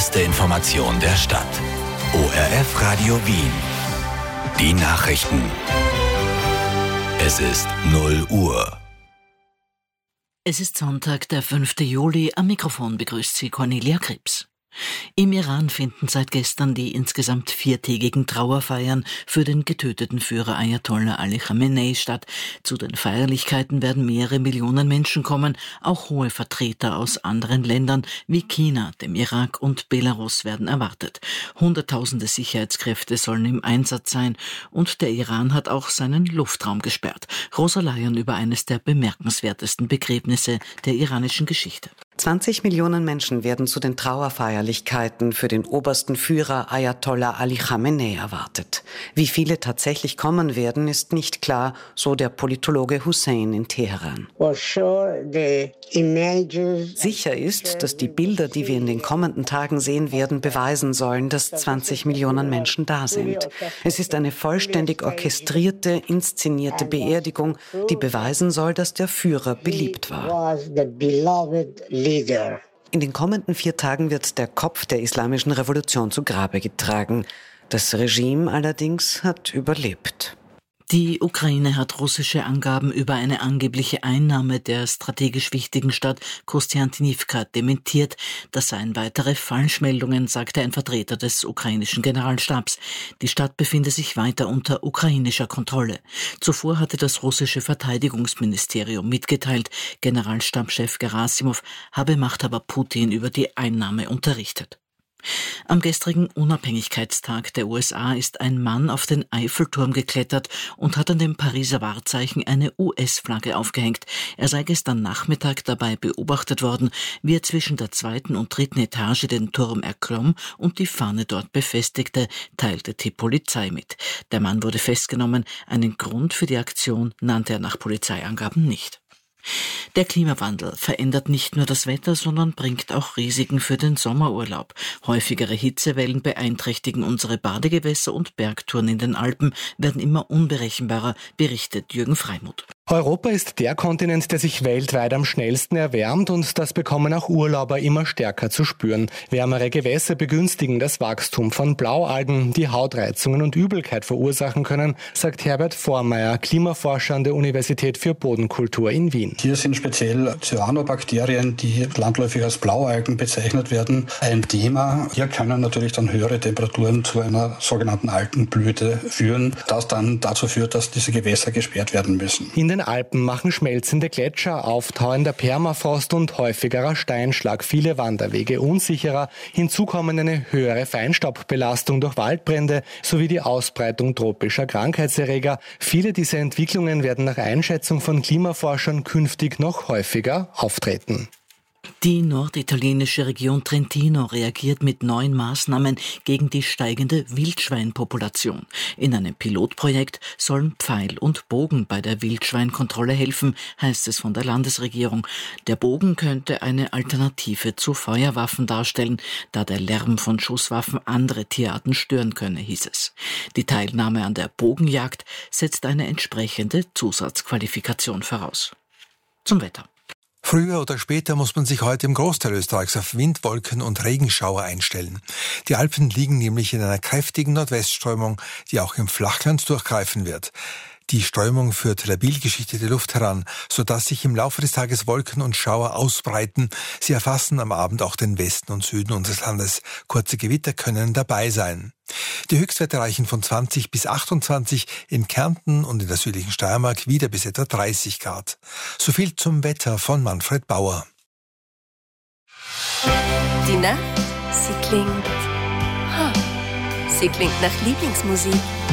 beste Information der Stadt. ORF Radio Wien. Die Nachrichten. Es ist 0 Uhr. Es ist Sonntag, der 5. Juli. Am Mikrofon begrüßt Sie Cornelia Krebs. Im Iran finden seit gestern die insgesamt 4-tägigen Trauerfeiern für den getöteten Führer Ayatollah Ali Khamenei statt. Zu den Feierlichkeiten werden mehrere Millionen Menschen kommen. Auch hohe Vertreter aus anderen Ländern wie China, dem Irak und Belarus werden erwartet. Hunderttausende Sicherheitskräfte sollen im Einsatz sein und der Iran hat auch seinen Luftraum gesperrt. Rosa Layen über eines der bemerkenswertesten Begräbnisse der iranischen Geschichte. 20 Millionen Menschen werden zu den Trauerfeierlichkeiten für den obersten Führer Ayatollah Ali Khamenei erwartet. Wie viele tatsächlich kommen werden, ist nicht klar, so der Politologe Hussein in Teheran. Sicher ist, dass die Bilder, die wir in den kommenden Tagen sehen werden, beweisen sollen, dass 20 Millionen Menschen da sind. Es ist eine vollständig orchestrierte, inszenierte Beerdigung, die beweisen soll, dass der Führer beliebt war. In den kommenden 4 Tagen wird der Kopf der Islamischen Revolution zu Grabe getragen. Das Regime allerdings hat überlebt. Die Ukraine hat russische Angaben über eine angebliche Einnahme der strategisch wichtigen Stadt Kostiantynivka dementiert. Das seien weitere Falschmeldungen, sagte ein Vertreter des ukrainischen Generalstabs. Die Stadt befinde sich weiter unter ukrainischer Kontrolle. Zuvor hatte das russische Verteidigungsministerium mitgeteilt, Generalstabschef Gerasimov habe Machthaber Putin über die Einnahme unterrichtet. Am gestrigen Unabhängigkeitstag der USA ist ein Mann auf den Eiffelturm geklettert und hat an dem Pariser Wahrzeichen eine US-Flagge aufgehängt. Er sei gestern Nachmittag dabei beobachtet worden, wie er zwischen der 2. und 3. Etage den Turm erklomm und die Fahne dort befestigte, teilte die Polizei mit. Der Mann wurde festgenommen. Einen Grund für die Aktion nannte er nach Polizeiangaben nicht. Der Klimawandel verändert nicht nur das Wetter, sondern bringt auch Risiken für den Sommerurlaub. Häufigere Hitzewellen beeinträchtigen unsere Badegewässer und Bergtouren in den Alpen werden immer unberechenbarer, berichtet Jürgen Freimuth. Europa ist der Kontinent, der sich weltweit am schnellsten erwärmt und das bekommen auch Urlauber immer stärker zu spüren. Wärmere Gewässer begünstigen das Wachstum von Blaualgen, die Hautreizungen und Übelkeit verursachen können, sagt Herbert Vormeier, Klimaforscher an der Universität für Bodenkultur in Wien. Hier sind speziell Cyanobakterien, die landläufig als Blaualgen bezeichnet werden, ein Thema. Hier können natürlich dann höhere Temperaturen zu einer sogenannten Algenblüte führen, das dann dazu führt, dass diese Gewässer gesperrt werden müssen. In den Alpen machen schmelzende Gletscher, auftauender Permafrost und häufigerer Steinschlag viele Wanderwege unsicherer. Hinzu kommen eine höhere Feinstaubbelastung durch Waldbrände sowie die Ausbreitung tropischer Krankheitserreger. Viele dieser Entwicklungen werden nach Einschätzung von Klimaforschern künftig noch häufiger auftreten. Die norditalienische Region Trentino reagiert mit neuen Maßnahmen gegen die steigende Wildschweinpopulation. In einem Pilotprojekt sollen Pfeil und Bogen bei der Wildschweinkontrolle helfen, heißt es von der Landesregierung. Der Bogen könnte eine Alternative zu Feuerwaffen darstellen, da der Lärm von Schusswaffen andere Tierarten stören könne, hieß es. Die Teilnahme an der Bogenjagd setzt eine entsprechende Zusatzqualifikation voraus. Zum Wetter. Früher oder später muss man sich heute im Großteil Österreichs auf Wind, Wolken und Regenschauer einstellen. Die Alpen liegen nämlich in einer kräftigen Nordwestströmung, die auch im Flachland durchgreifen wird. Die Strömung führt labil geschichtete Luft heran, sodass sich im Laufe des Tages Wolken und Schauer ausbreiten. Sie erfassen am Abend auch den Westen und Süden unseres Landes. Kurze Gewitter können dabei sein. Die Höchstwerte reichen von 20 bis 28, in Kärnten und in der südlichen Steiermark wieder bis etwa 30 Grad. So viel zum Wetter von Manfred Bauer. Die Nacht, sie klingt nach Lieblingsmusik.